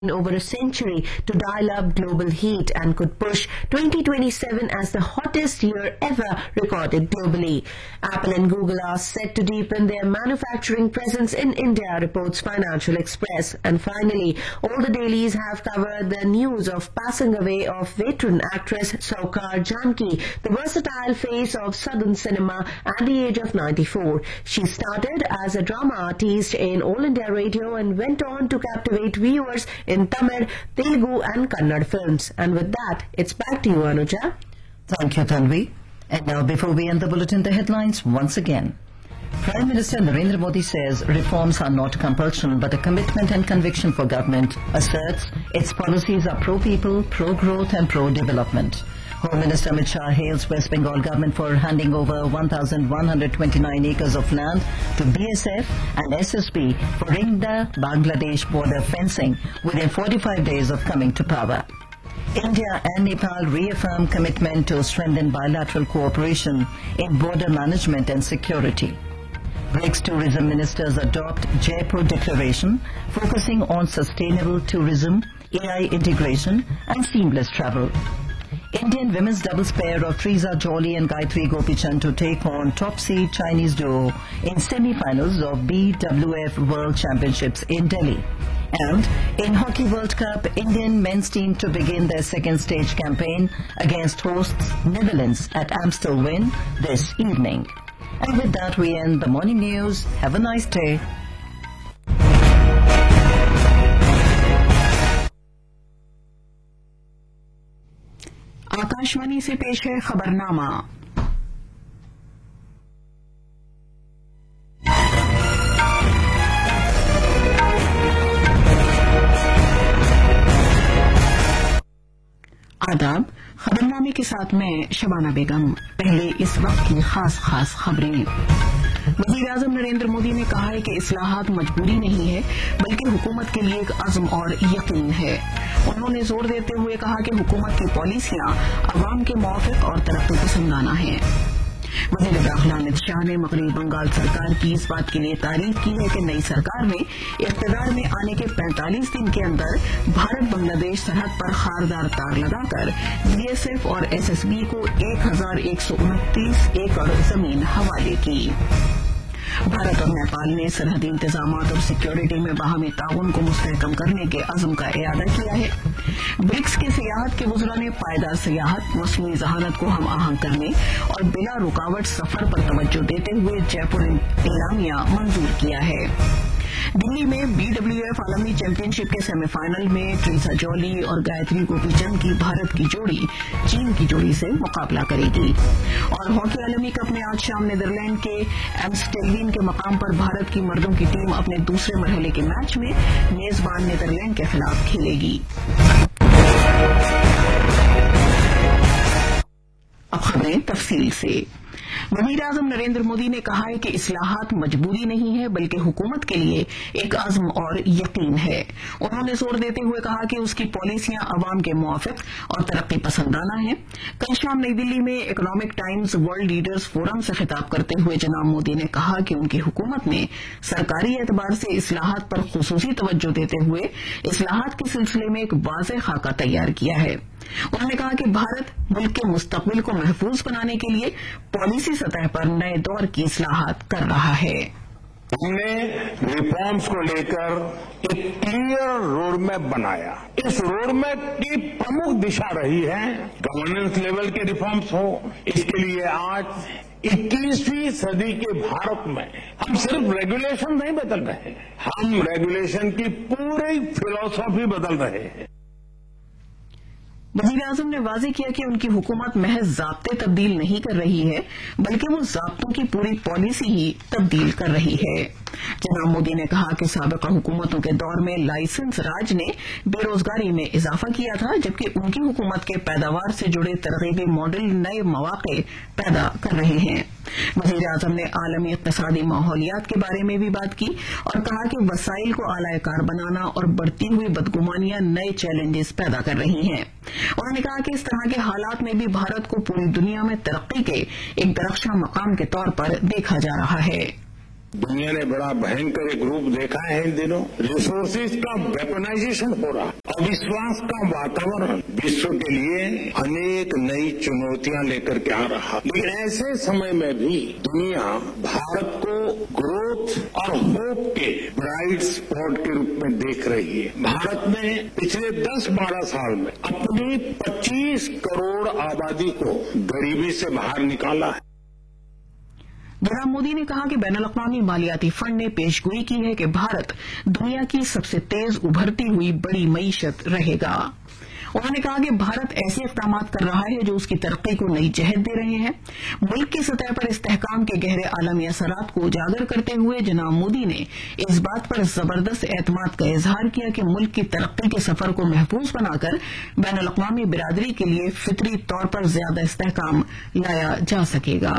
over a century to dial up global heat and could push 2027 as the hottest year ever recorded globally. Apple and Google are set to deepen their manufacturing presence in India, reports Financial Express. And finally, all the dailies have covered the news of passing away of veteran actress Saukar Janki, the versatile face of Southern cinema at the age of 94. She started as a drama artist in All India Radio and went on to captivate viewers in Tamil, Telugu and Kannada films. And with that, it's back to you, Anuja. Thank you, Tanvi. And now, before we end the bulletin, the headlines once again. Prime Minister Narendra Modi says reforms are not compulsion but a commitment and conviction for government, asserts its policies are pro-people, pro-growth and pro-development. Home Minister Amit Shah hails West Bengal government for handing over 1,129 acres of land to BSF and SSB for India-Bangladesh border fencing within 45 days of coming to power. India and Nepal reaffirm commitment to strengthen bilateral cooperation in border management and security. BRICS tourism ministers adopt Jaipur Declaration focusing on sustainable tourism, AI integration and seamless travel. Indian women's doubles pair of Triza Jolly and Gayatri Gopichand to take on top seed Chinese duo in semi-finals of BWF World Championships in Delhi. And in Hockey World Cup, Indian men's team to begin their second stage campaign against hosts Netherlands at Amstelveen this evening. And with that, we end the morning news. Have a nice day. Akashvani से पेश है खबरनामा। आदाब, खबरनामे के साथ मैं शबाना बेगम। पहले इस वक्त की खास खबरें। वज़ीर-ए-आज़म नरेंद्र मोदी ने कहा है कि इस्लाहात मजबूरी नहीं है बल्कि हुकूमत के लिए एक अज़्म और यकीन है। उन्होंने जोर देते हुए कहा कि हुकूमत की पॉलिसियां अवाम के मुआफ़िक और तरक्की पसंदाना हैं। वज़ीर दाखिला अमित शाह ने मग़रिबी बंगाल सरकार की इस बात के लिए तारीफ की है कि नई सरकार ने इक़्तिदार में आने के 45 दिन के अंदर भारत बांग्लादेश सरहद पर खारदार तार लगाकर बीएसएफ और एसएसबी को 1129 एकड़ जमीन हवाले की। भारत और नेपाल ने सरहदी इंतजामात और सिक्योरिटी में बाहमी ताउन को मुस्तहकम करने के अज़्म का इरादा किया है। ब्रिक्स के सियाहत के वज़रा ने पायदार सियाहत, मसनूई ज़हानत को हम आहंग करने और बिला रुकावट सफर पर तवज्जो देते हुए जयपुर एलामिया मंजूर किया है। दिल्ली में बीडब्ल्यूएफ आलमी चैंपियनशिप के सेमीफाइनल में ट्रीसा जॉली और गायत्री गोपीचंद की भारत की जोड़ी चीन की जोड़ी से मुकाबला करेगी। और हॉकी आलमी कप में आज शाम नीदरलैंड के एम्स्टेलवीन के मकाम पर भारत की मर्दों की टीम अपने दूसरे मरहले के मैच में मेजबान नीदरलैंड के खिलाफ खेलेगी। अब खबरें तफसील से। वज़ीर-ए-आज़म नरेंद्र मोदी ने कहा है कि इस्लाहात मजबूरी नहीं है बल्कि हुकूमत के लिए एक अज़्म और यकीन है। उन्होंने जोर देते हुए कहा कि उसकी पॉलिसियां अवाम के मुआफ़िक और तरक्की पसंदाना हैं। कल शाम नई दिल्ली में economic times world leaders forum से खिताब करते हुए जनाब मोदी ने कहा कि उनकी हुकूमत ने सरकारी एतबार से इस्लाहात पर खुसूसी तवज्जो देते हुए इस्लाहात के सिलसिले में एक वाज़ेह खाका तैयार किया है। उन्होंने कहा कि भारत मुल्क के मुस्तक़बिल को महफूज बनाने के लिए पॉलिसी सतह पर नए दौर की इस्लाहात कर रहा है। हमने रिफॉर्म्स को लेकर एक क्लियर रोड मैप बनाया। इस रोड मैप की प्रमुख दिशा रही है गवर्नेंस लेवल के रिफॉर्म्स हो। इसके लिए आज 21वीं सदी के भारत में हम सिर्फ रेगुलेशन नहीं बदल रहे, हम रेगुलेशन की पूरी फिलॉसफी बदल रहे हैं। वज़ीर-ए-आज़म ने वाज़ेह किया कि उनकी हुकूमत महज ज़ाब्ते तब्दील नहीं कर रही है बल्कि वो ज़ाब्तों की पूरी पॉलिसी ही तब्दील कर रही है। जनाब मोदी ने कहा कि साबिक़ा हुकूमतों के दौर में लाइसेंस राज ने बेरोजगारी में इजाफा किया था जबकि उनकी हुकूमत के पैदावार से जुड़े तरगीबी मॉडल नए मौक़े पैदा कर रहे हैं। वज़ीर-ए-आज़म ने आलमी इक़्तिसादी माहौलियात के बारे में भी बात की और कहा कि वसाइल को आलाकार बनाना और बढ़ती हुई बदगुमानियां नए चैलेंजेस पैदा कर रही हैं। उन्होंने कहा कि इस तरह के हालात में भी भारत को पूरी दुनिया में तरक्की के एक दरख्शां मकाम के तौर पर देखा जा रहा है। दुनिया ने बड़ा भयंकर एक रूप देखा है इन दिनों। रिसोर्सेज का वेपनाइजेशन हो रहा, अविश्वास का वातावरण विश्व के लिए अनेक नई चुनौतियां लेकर के आ रहा। लेकिन ऐसे समय में भी दुनिया भारत को ग्रोथ और होप के ब्राइट स्पॉट के रूप में देख रही है। भारत ने पिछले 10-12 साल में अपनी 25 करोड़ आबादी को गरीबी से बाहर निकाला है। जनाब मोदी ने कहा कि बैनुल-अक़वामी मालियाती फंड ने पेशगोई की है कि भारत दुनिया की सबसे तेज उभरती हुई बड़ी मईशत रहेगा। उन्होंने कहा कि भारत ऐसे इक़दाम कर रहा है जो उसकी तरक्की को नई जहत दे रहे हैं। मुल्क की सतह पर इस्तेहकाम के गहरे आलमी असरात को उजागर करते हुए जनाब मोदी ने इस बात पर जबरदस्त एतमाद का इजहार किया कि मुल्क की तरक्की के सफर को महफूज बनाकर बैनुल-अक़वामी बिरादरी के लिए फितरी तौर पर ज्यादा इस्तेहकाम लाया जा सकेगा।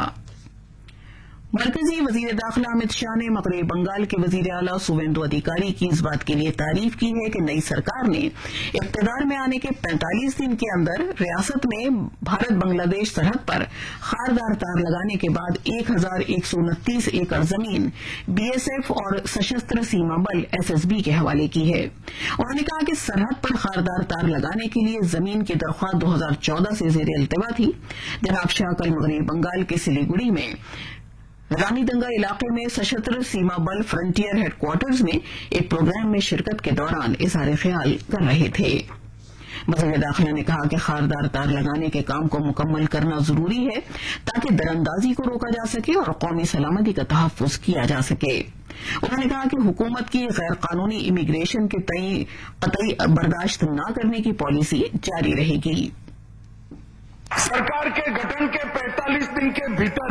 मरकजी वजीर दाखिला अमित शाह ने मगरबी बंगाल के वजीर आला शुवेंदु अधिकारी की इस बात के लिए तारीफ की है कि नई सरकार ने इक़्तिदार में आने के 45 दिन के अंदर रियासत में भारत बांग्लादेश सरहद पर खारदार तार लगाने के बाद 1129 एकड़ जमीन बीएसएफ और सशस्त्र सीमा बल एसएसबी के हवाले की है। उन्होंने कहा कि सरहद पर खारदार तार लगाने के लिए जमीन की दरख्वास्त 2014 से ज़ेर इल्तिवा थी। जनाब शाह कल मगरबी बंगाल के सिलीगुड़ी में रानीदंगा इलाके में सशस्त्र सीमा बल फ्रंटियर हेडक्वार्टर्स में एक प्रोग्राम में शिरकत के दौरान इज़हार ख्याल कर रहे थे। वज़ीर दाखिला ने कहा कि खारदार तार लगाने के काम को मुकम्मल करना जरूरी है ताकि दरअंदाजी को रोका जा सके और कौमी सलामती का तहफ़्फ़ुज़ किया जा सके। उन्होंने कहा कि हुकूमत की गैर कानूनी इमिग्रेशन के तय कतई बर्दाश्त न करने की पॉलिसी जारी रहेगी। सरकार के गठन के 45 दिन के भीतर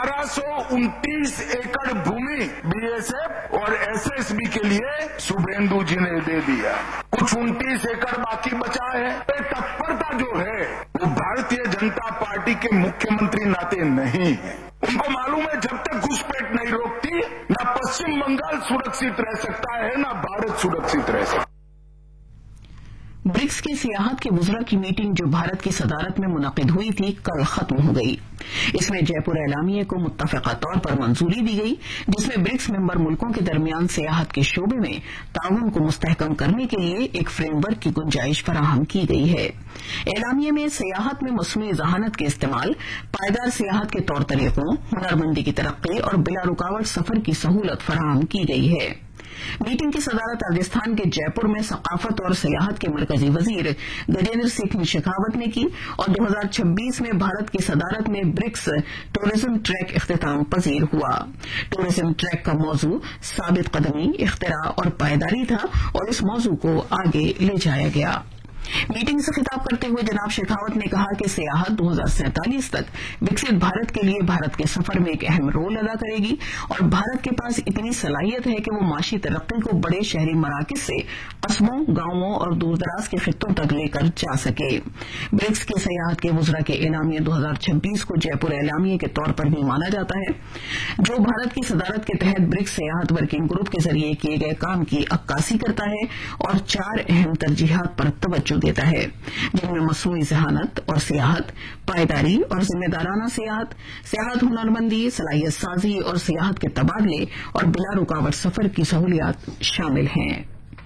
1129 एकड़ भूमि बीएसएफ और एसएसबी के लिए शुभेंदु जी ने दे दिया। कुछ 29 एकड़ बाकी बचा है। तत्परता जो है वो भारतीय जनता पार्टी के मुख्यमंत्री नाते नहीं है। उनको मालूम है जब तक घुसपैठ नहीं रोकती न पश्चिम बंगाल सुरक्षित रह सकता है न भारत सुरक्षित रह सकता है। ब्रिक्स की सियाहत के वुज़रा की मीटिंग जो भारत की सदारत में मुनक़िद हुई थी कल खत्म हो गई। इसमें जयपुर एलामिया को मुत्तफ़िक़ा तौर पर मंजूरी दी गई जिसमें ब्रिक्स मेंबर मुल्कों के दरमियान सियाहत के शोबे में ताउन को मुस्तहकम करने के लिए एक फ्रेमवर्क की गुंजाइश फराहम की गई है। एलामिया में सियाहत में मस्नूई ज़हानत के इस्तेमाल, पायदार सियाहत के तौर तरीकों, हुनरमंदी की तरक्की और बिला रुकावट सफर की सहूलत फराहम की गई है। मीटिंग की सदारत राजस्थान के जयपुर में सकाफत और सियाहत के मरकजी वजीर गजेंद्र सिंह शेखावत ने की और 2026 में भारत की सदारत में ब्रिक्स टूरिज्म ट्रैक इख्तिताम पजीर हुआ। टूरिज्म ट्रैक का मौजू साबित कदमी, इख्तिरा और पायदारी था और इस मौजू को आगे ले जाया गया। मीटिंग से खिताब करते हुए जनाब शेखावत ने कहा कि सियाहत 2047 तक विकसित भारत के लिए भारत के सफर में एक अहम रोल अदा करेगी और भारत के पास इतनी सलाहियत है कि वो माशी तरक्की को बड़े शहरी मराकज से कस्बों, गांवों और दूरदराज के खित्तों तक लेकर जा सके। ब्रिक्स की सियाहत के वुज़रा के एलामिया 2026 को जयपुर एलामिया के तौर पर भी माना जाता है जो भारत की सदारत के तहत ब्रिक्स सियाहत वर्किंग ग्रुप के जरिए किए गए काम की अक्कासी करता है और 4 अहम तरजीहात पर तवज्जो देता है जिनमें मस्नूई ज़हानत और सियाहत, पायदारी और जिम्मेदाराना सियाहत, सियाहत हुनरमंदी, सलाहियत साजी और सियाहत के तबादले और बिला रुकावट सफर की सहूलियात शामिल हैं।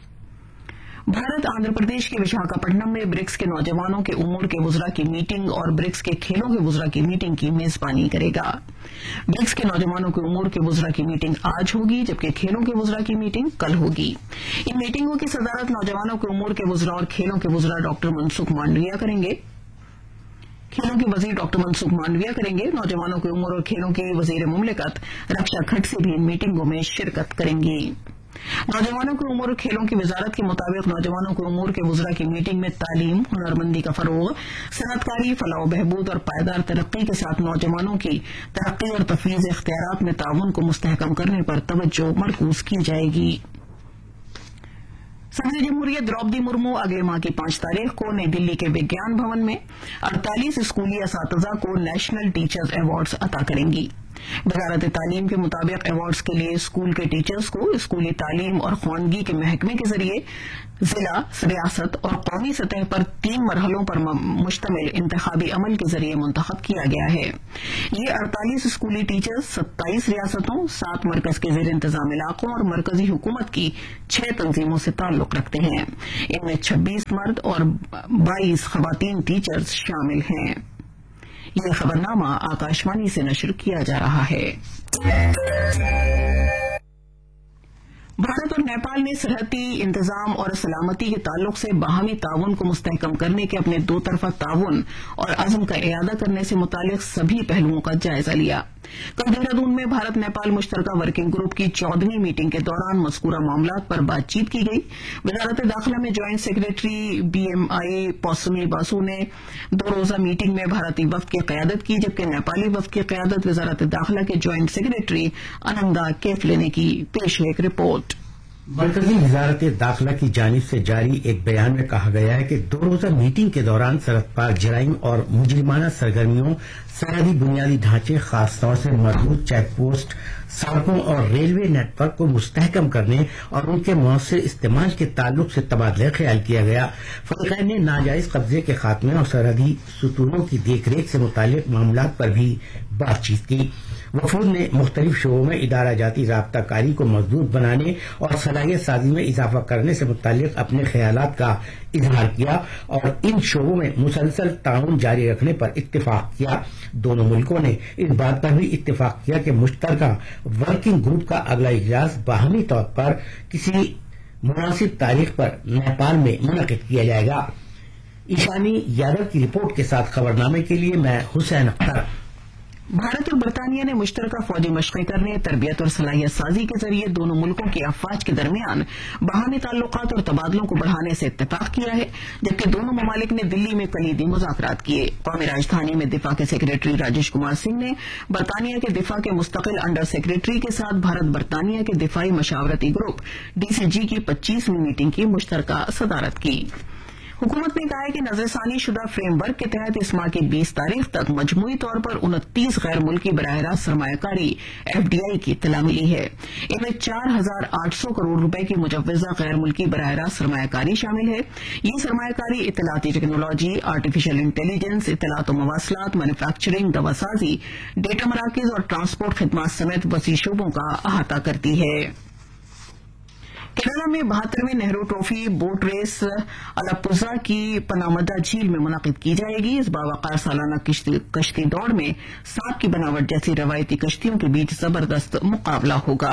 भारत आंध्र प्रदेश के विशाखापट्टनम में ब्रिक्स के नौजवानों के उमूर के वुज़रा की मीटिंग और ब्रिक्स के खेलों के वुज़रा की मीटिंग की मेजबानी करेगा। ब्रिक्स के नौजवानों के उमूर के वुज़रा की मीटिंग आज होगी जबकि खेलों के वुज़रा की मीटिंग कल होगी। इन मीटिंगों की सदारत नौजवानों के उमूर के वुज़रा और खेलों के वुज़रा डॉक्टर मनसुख मांडविया करेंगे। खेलों के वजीर डॉक्टर मनसुख मांडविया करेंगे। नौजवानों के उमूर और खेलों की वजीर मुमलिकत रक्षा खड़से भी इन मीटिंगों में शिरकत करेंगी। नौजवानों के उमूर खेलों की वजारत के मुताबिक नौजवानों के उमूर के वुज़रा की मीटिंग में तालीम, हुनरमंदी का फरोग, सनअतकारी, फलाह बहबूद और पायदार तरक्की के साथ नौजवानों की तरक्की और तफवीज़ इख्तियारात में ताउन को मुस्तहकम करने पर तवज्जो मरकूज की जाएगी। सदर जमहूरियत द्रौपदी मुर्मू अगले माह की 5 तारीख को नई दिल्ली के विज्ञान भवन में 48 स्कूली असातिज़ा को नेशनल टीचर्स अवार्ड्स अता करेंगी। وزارت تعلیم کے مطابق ایوارڈز کے لیے اسکول کے ٹیچرز کو اسکولی تعلیم اور خواندگی کے محکمے کے ذریعے ضلع، ریاست اور قومی سطح پر 3 مرحلوں پر مشتمل انتخابی عمل کے ذریعے منتخب کیا گیا ہے۔ یہ 48 اسکولی ٹیچرز 27 ریاستوں، 7 مرکز کے زیر انتظام علاقوں اور مرکزی حکومت کی 6 تنظیموں سے تعلق رکھتے ہیں۔ ان میں 26 مرد اور 22 خواتین ٹیچرز شامل ہیں۔ یہ خبرنامہ آکاشوانی سے نشر کیا جا رہا ہے۔ بھارت اور نیپال نے سرحدی انتظام اور سلامتی کے تعلق سے باہمی تعاون کو مستحکم کرنے کے اپنے 2 طرفہ تعاون اور عزم کا اعادہ کرنے سے متعلق سبھی پہلوؤں کا جائزہ لیا۔ کل دہرادون میں بھارت نیپال مشترکہ ورکنگ گروپ کی 14ویں میٹنگ کے دوران مذکورہ معاملات پر بات چیت کی گئی۔ وزارت داخلہ میں جوائنٹ سیکرٹری BMI پوسمی باسو نے 2 روزہ میٹنگ میں بھارتی وفد کی قیادت کی، جبکہ نیپالی وفد کی قیادت وزارت داخلہ کے جوائنٹ سیکرٹری اننگا کیفلے نے کی۔ پیش ہے ایک رپورٹ۔ مرکزی وزارت داخلہ کی جانب سے جاری ایک بیان میں کہا گیا ہے کہ 2 روزہ میٹنگ کے دوران سرحد پار جرائم اور مجرمانہ سرگرمیوں، سرحدی بنیادی ڈھانچے خاص طور سے مربوط چیک پوسٹ، سڑکوں اور ریلوے نیٹ ورک کو مستحکم کرنے اور ان کے مؤثر استعمال کے تعلق سے تبادلہ خیال کیا گیا۔ فریقین نے ناجائز قبضے کے خاتمے اور سرحدی ستونوں کی دیکھ ریکھ سے متعلق معاملات پر بھی بات چیت کی۔ وفود نے مختلف شعبوں میں ادارہ جاتی رابطہ کاری کو مضبوط بنانے اور صلاحیت سازی میں اضافہ کرنے سے متعلق اپنے خیالات کا اظہار کیا اور ان شعبوں میں مسلسل تعاون جاری رکھنے پر اتفاق کیا۔ دونوں ملکوں نے اس بات پر بھی اتفاق کیا کہ مشترکہ ورکنگ گروپ کا اگلا اجلاس باہمی طور پر کسی مناسب تاریخ پر نیپال میں منعقد کیا جائے گا۔ ایشانی یادو کی رپورٹ کے ساتھ خبرنامے کے لیے میں حسین اختر۔ بھارت اور برطانیہ نے مشترکہ فوجی مشقیں کرنے، تربیت اور صلاحیت سازی کے ذریعے دونوں ملکوں کی افواج کے درمیان باہمی تعلقات اور تبادلوں کو بڑھانے سے اتفاق کیا ہے، جبکہ دونوں ممالک نے دلی میں کلیدی مذاکرات کیے۔ قومی راجدھانی میں دفاع کے سیکرٹری راجیش کمار سنگھ نے برطانیہ کے دفاع کے مستقل انڈر سیکرٹری کے ساتھ بھارت برطانیہ کے دفاعی مشاورتی گروپ DCG کی 25ویں میٹنگ کی مشترکہ صدارت کی۔ حکومت نے کہا ہے کہ نظر ثانی شدہ فریم ورک کے تحت اس ماہ کی 20 تاریخ تک مجموعی طور پر 29 غیر ملکی براہ راست سرمایہ کاری FDI کی اطلاع ملی ہے۔ ان میں 4,800 کروڑ روپے کی مجوزہ غیر ملکی براہ راست سرمایہ کاری شامل ہے۔ یہ سرمایہ کاری اطلاعاتی ٹیکنالوجی، آرٹیفیشل انٹیلیجنس، اطلاعات و مواصلات، مینوفیکچرنگ، دواسازی، ڈیٹا مراکز اور ٹرانسپورٹ خدمات سمیت وسیع شعبوں کا احاطہ کرتی ہے۔ کینیڈا میں 72ویں نہرو ٹرافی بوٹ ریس الاپوزا کی پنامدہ جھیل میں منعقد کی جائے گی۔ اس باوقار سالانہ کشتی دوڑ میں سانپ کی بناوٹ جیسی روایتی کشتیوں کے بیچ زبردست مقابلہ ہوگا۔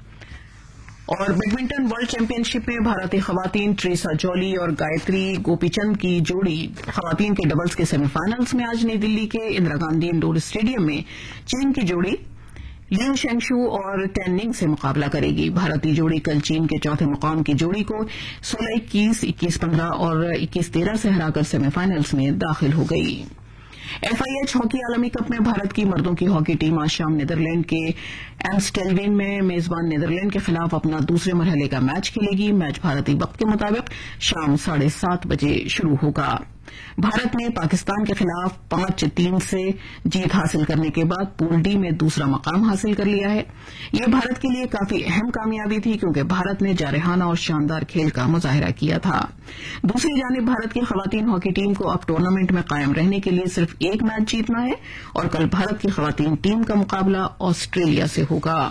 اور بیڈمنٹن ورلڈ چیمپئن شپ میں بھارتی خواتین ٹریسا جولی اور گایتری گوپی چند کی جوڑی خواتین کے ڈبلز کے سیمی فائنلز میں آج نئی دلی کے اندرا گاندھی انڈور اسٹیڈیم میں چین کی جوڑی لیو شینگشو اور ٹین ننگ سے مقابلہ کرے گی۔ بھارتی جوڑی کل چین کے چوتھے مقام کی جوڑی کو 16-21، 21-15 اور 21-13 سے ہرا کر سیمی فائنلز میں داخل ہو گئی۔ FIH ہاکی عالمی کپ میں بھارت کی مردوں کی ہاکی ٹیم آج شام نیدرلینڈ کے ایمسٹیلوین میں میزبان نیدرلینڈ کے خلاف اپنا دوسرے مرحلے کا میچ کھیلے گی۔ میچ بھارتی وقت کے مطابق شام 7:30 بجے شروع ہوگا۔ بھارت نے پاکستان کے خلاف 5-3 سے جیت حاصل کرنے کے بعد پول ڈی میں دوسرا مقام حاصل کر لیا ہے۔ یہ بھارت کے لیے کافی اہم کامیابی تھی کیونکہ بھارت نے جارحانہ اور شاندار کھیل کا مظاہرہ کیا تھا۔ دوسری جانب بھارت کی خواتین ہاکی ٹیم کو اب ٹورنامنٹ میں قائم رہنے کے لیے صرف ایک میچ جیتنا ہے اور کل بھارت کی خواتین ٹیم کا مقابلہ آسٹریلیا سے ہوگا۔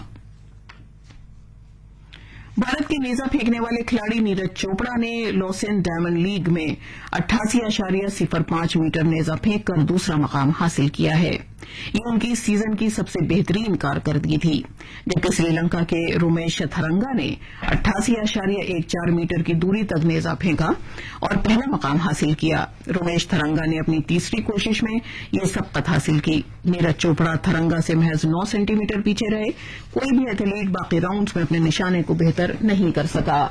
بھارت کے نیزہ پھینکنے والے کھلاڑی نیرج چوپڑا نے لوسین ڈائمنڈ لیگ میں 88.05 میٹر نیزہ پھینک کر دوسرا مقام حاصل کیا ہے۔ یہ ان کی سیزن کی سب سے بہترین کارکردگی تھی، جبکہ سری لنکا کے رومیش تھرنگا نے 88.14 میٹر کی دوری تک نیزہ پھینکا اور پہلا مقام حاصل کیا۔ رومیش تھرنگا نے اپنی تیسری کوشش میں یہ سبقت حاصل کی۔ نیرج چوپڑا تھرنگا سے محض 9 سینٹی میٹر پیچھے رہے۔ کوئی بھی ایتھلیٹ باقی راؤنڈز میں اپنے نشانے کو بہتر نہیں کر سکا۔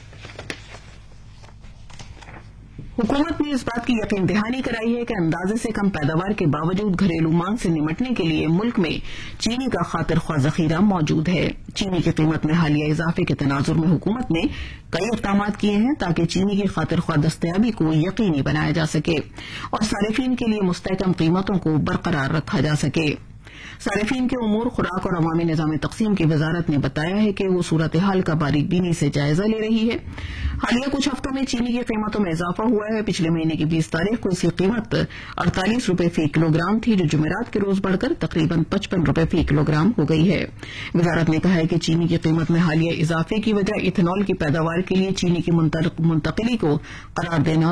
حکومت نے اس بات کی یقین دہانی کرائی ہے کہ اندازے سے کم پیداوار کے باوجود گھریلو مانگ سے نمٹنے کے لیے ملک میں چینی کا خاطر خواہ ذخیرہ موجود ہے۔ چینی کی قیمت میں حالیہ اضافے کے تناظر میں حکومت نے کئی اقدامات کیے ہیں تاکہ چینی کی خاطر خواہ دستیابی کو یقینی بنایا جا سکے اور صارفین کے لیے مستحکم قیمتوں کو برقرار رکھا جا سکے۔ صارفین کے امور، خوراک اور عوامی نظام تقسیم کی وزارت نے بتایا ہے کہ وہ صورتحال کا باریک بینی سے جائزہ لے رہی ہے۔ حالیہ کچھ ہفتوں میں چینی کی قیمتوں میں اضافہ ہوا ہے۔ پچھلے مہینے کی 20 تاریخ کو اس کی قیمت 48 روپے فی کلو گرام تھی، جو جمعرات کے روز بڑھ کر تقریباً 55 روپے فی کلو گرام ہو گئی ہے۔ وزارت نے کہا ہے کہ چینی کی قیمت میں حالیہ اضافے کی وجہ ایتھنول کی پیداوار کے لیے چینی کی منتقلی کو قرار دینا